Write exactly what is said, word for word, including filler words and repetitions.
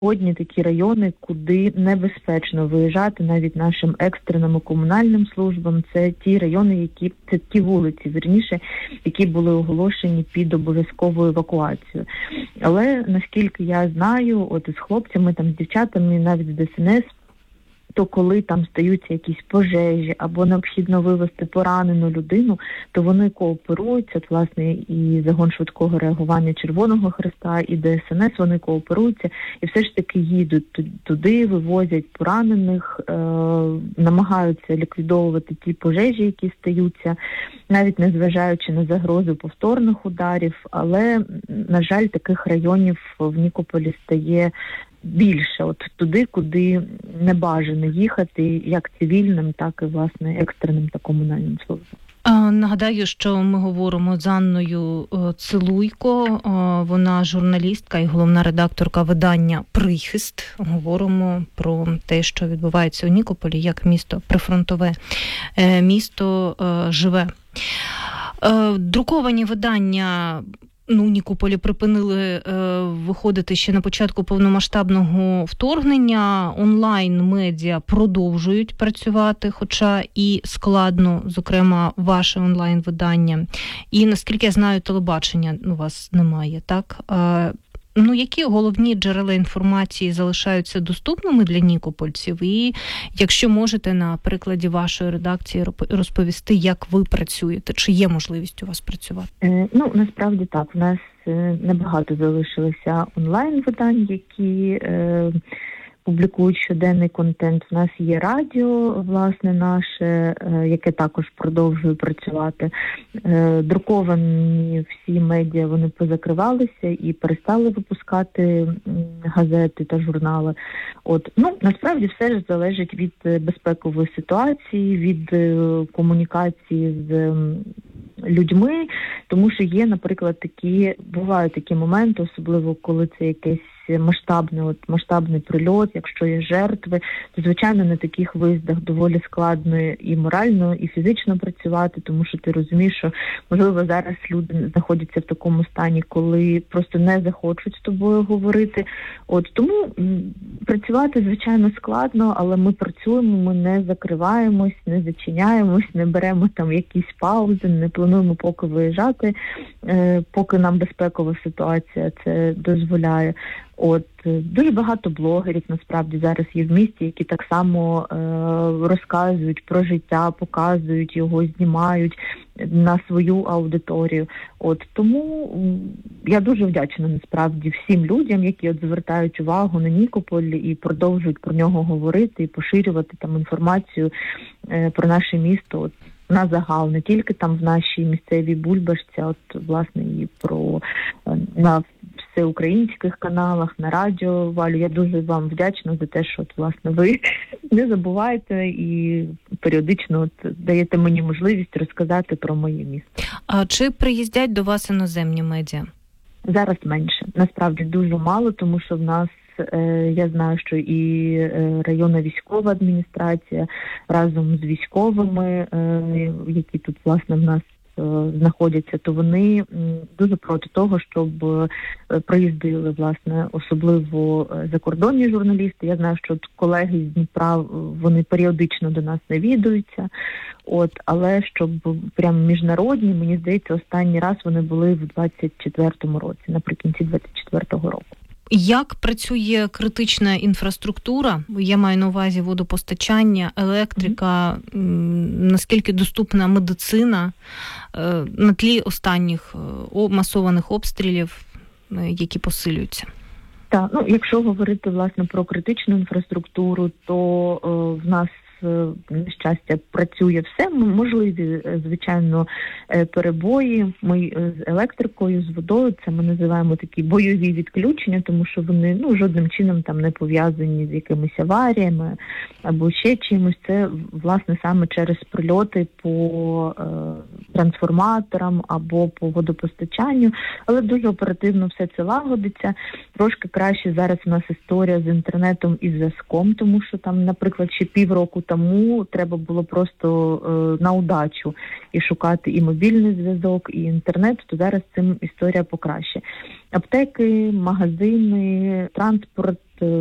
Сьогодні такі райони, куди небезпечно виїжджати навіть нашим екстреним і комунальним службам. Це ті райони, які це ті вулиці, вірніше, які були оголошені під обов'язковою евакуацією. Але наскільки я знаю, от із хлопцями, там з дівчатами, навіть з Де Ес Ен Ес, то коли там стаються якісь пожежі або необхідно вивезти поранену людину, то вони кооперуються, от, власне, і загон швидкого реагування Червоного Хреста, і Де Ес Ен Ес, вони кооперуються і все ж таки їдуть туди, вивозять поранених, е- намагаються ліквідовувати ті пожежі, які стаються, навіть незважаючи на загрозу повторних ударів, але, на жаль, таких районів в Нікополі стає більше, от туди, куди не бажано їхати, як цивільним, так і, власне, екстреним та комунальним службам. Нагадаю, що ми говоримо з Анною Цилуйко, вона журналістка і головна редакторка видання «Прихист». Говоримо про те, що відбувається у Нікополі, як місто прифронтове, місто живе. Друковані видання Ну, Нікополі припинили е, виходити ще на початку повномасштабного вторгнення. Онлайн-медіа продовжують працювати, хоча і складно, зокрема, ваше онлайн-видання. І, наскільки я знаю, телебачення у вас немає, так? Е, ну, які головні джерела інформації залишаються доступними для нікопольців? І якщо можете на прикладі вашої редакції розповісти, як ви працюєте, чи є можливість у вас працювати? Е, ну, насправді так. У нас е, небагато залишилося онлайн-видань, які е, публікують щоденний контент. У нас є радіо, власне, наше, е, яке також продовжує працювати. Е, друковані всі медіа, вони позакривалися і перестали випускати м, газети та журнали. От, ну, насправді все ж залежить від безпекової ситуації, від е, комунікації з е, людьми, тому що є, наприклад, такі, бувають такі моменти, особливо коли це якесь масштабний, от, масштабний прильот, якщо є жертви, то, звичайно, на таких виїздах доволі складно і морально, і фізично працювати, тому що ти розумієш, що, можливо, зараз люди знаходяться в такому стані, коли просто не захочуть з тобою говорити. От, тому м, працювати, звичайно, складно, але ми працюємо, ми не закриваємось, не зачиняємось, не беремо там якісь паузи, не плануємо поки виїжджати, е, поки нам безпекова ситуація це дозволяє. От, дуже багато блогерів, насправді, зараз є в місті, які так само е, розказують про життя, показують його, знімають на свою аудиторію. От, тому я дуже вдячна, насправді, всім людям, які от звертають увагу на Нікополь і продовжують про нього говорити і поширювати там інформацію е, про наше місто. От, на загал, не тільки там в нашій місцевій Бульбашці, а от, власне, і про на всеукраїнських каналах, на радіо. Валю, я дуже вам вдячна за те, що, от, власне, ви не забуваєте і періодично от, даєте мені можливість розказати про моє місто. А чи приїздять до вас іноземні медіа? Зараз менше. Насправді дуже мало, тому що в нас я знаю, що і районна військова адміністрація разом з військовими, які тут, власне, в нас знаходяться, то вони дуже проти того, щоб приїздили, власне, особливо закордонні журналісти. Я знаю, що колеги з Дніпра, вони періодично до нас навідуються, от, але щоб прям міжнародні, мені здається, останній раз вони були в двадцять четвертому році, наприкінці двадцять четвертого року. Як працює критична інфраструктура? Я маю на увазі водопостачання, електрика, mm-hmm. наскільки доступна медицина на тлі останніх масованих обстрілів, які посилюються? Так, ну, якщо говорити, власне, про критичну інфраструктуру, то е, в нас на щастя, працює все. Можливі, звичайно, перебої. Ми з електрикою, з водою, це ми називаємо такі бойові відключення, тому що вони, ну, жодним чином там не пов'язані з якимись аваріями або ще чимось. Це, власне, саме через прильоти по е, трансформаторам або по водопостачанню, але дуже оперативно все це лагодиться. Трошки краще зараз у нас історія з інтернетом і зв'язком, тому що там, наприклад, ще півроку тому треба було просто е, на удачу і шукати і мобільний зв'язок, і інтернет, то зараз цим історія покраще. Аптеки, магазини, транспорт,